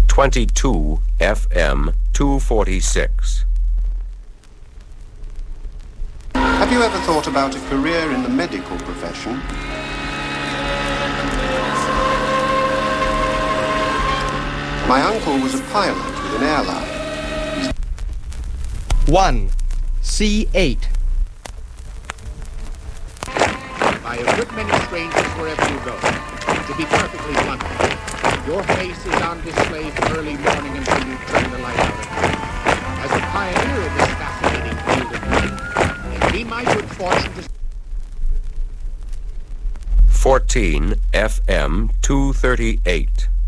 22 FM 246. Have you ever thought about a career in the medical profession? My uncle was a pilot with an airline. 1. C8. By a good many strangers wherever you go. To be perfectly blunt, your face is on display from early morning until you turn the light out at night. As a pioneer of this fascinating field of medicine, it be my good fortune to... 14 FM 238.